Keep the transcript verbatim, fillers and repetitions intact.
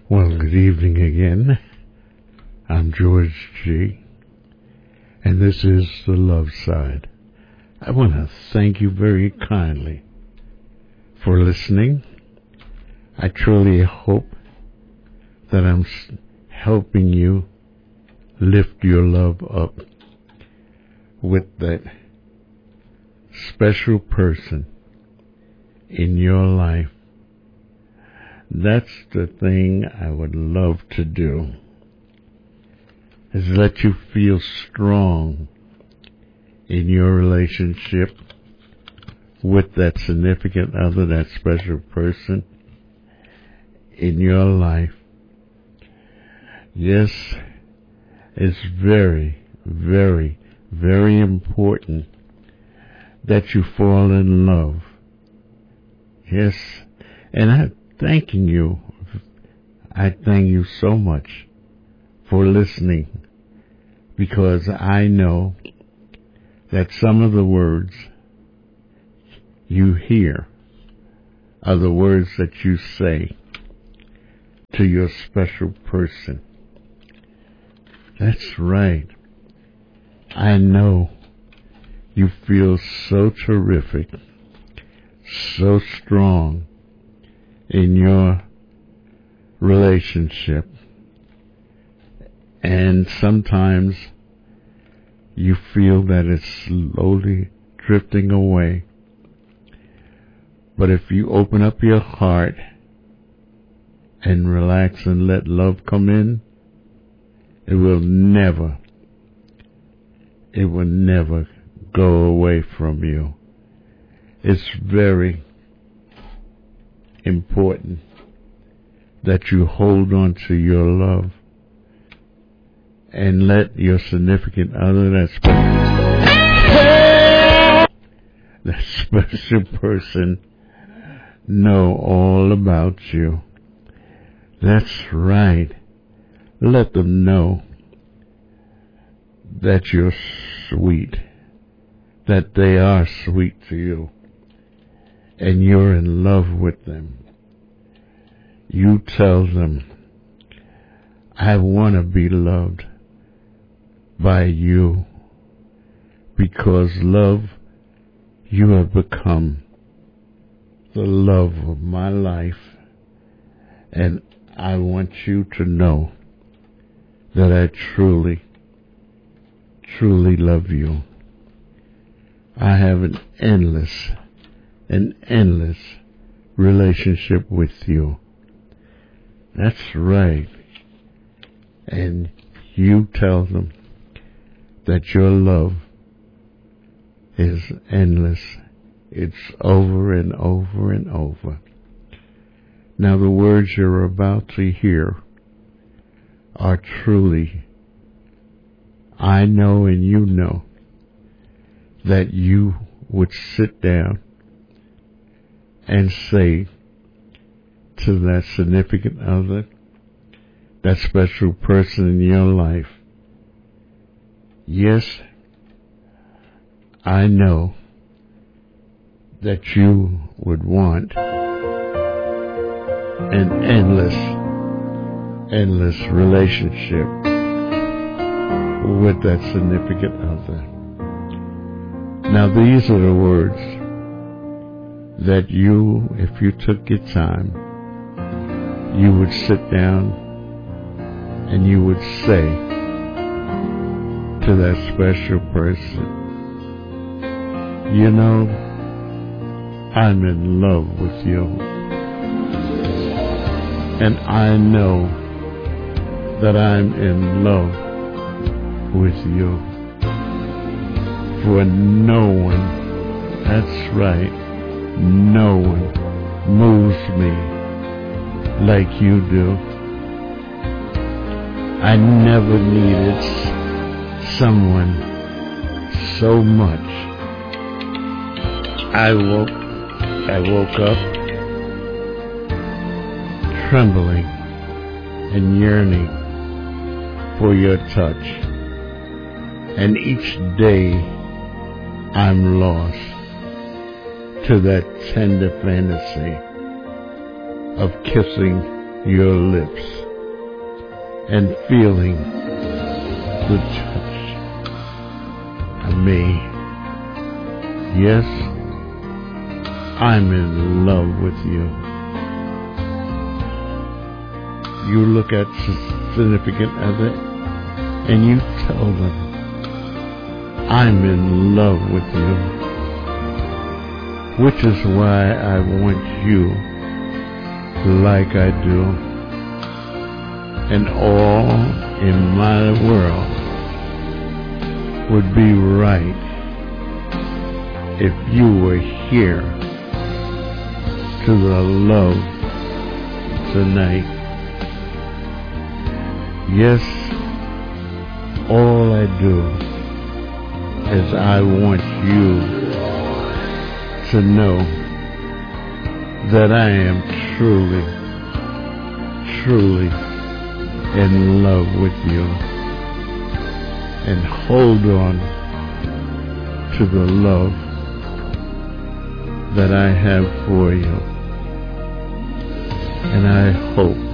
Well, good evening again. I'm George G. And this is The Love Side. I want to thank you very kindly for listening. I truly hope that I'm helping you lift your love up with that special person in your life. That's the thing I would love to do, is let you feel strong in your relationship with that significant other, that special person in your life. Yes, it's very, very, very important that you fall in love. Yes, and I'm thanking you. I thank you so much for listening, because I know that some of the words you hear are the words that you say to your special person. That's right. I know you feel so terrific, so strong in your relationship, and sometimes you feel that it's slowly drifting away. But if you open up your heart and relax and let love come in, it will never, it will never go away from you. It's very important that you hold on to your love and let your significant other, that special, that special person, know all about you. That's right. Let them know that you're sweet, that they are sweet to you, and you're in love with them. You tell them, I want to be loved by you, because love, you have become the love of my life, and I want you to know that I truly, truly love you. I have an endless, an endless relationship with you. That's right. And you tell them that your love is endless. It's over and over and over. Now the words you're about to hear are truly, I know and you know, that you would sit down and say to that significant other, that special person in your life, yes, I know that you would want an endless, endless relationship with that significant other. Now these are the words that you, if you took your time, you would sit down and you would say to that special person, you know, I'm in love with you, and I know that I'm in love with you, for no one, that's right, no one moves me like you do. I never needed someone so much. I woke, I woke up trembling and yearning for your touch. And each day I'm lost to that tender fantasy of kissing your lips and feeling the touch of me. Yes, I'm in love with you. You look at significant other and you tell them, I'm in love with you, which is why I want you like I do, and all in my world would be right if you were here to the love tonight. Yes, all I do is I want you to know that I am truly, truly in love with you, and hold on to the love that I have for you. And I hope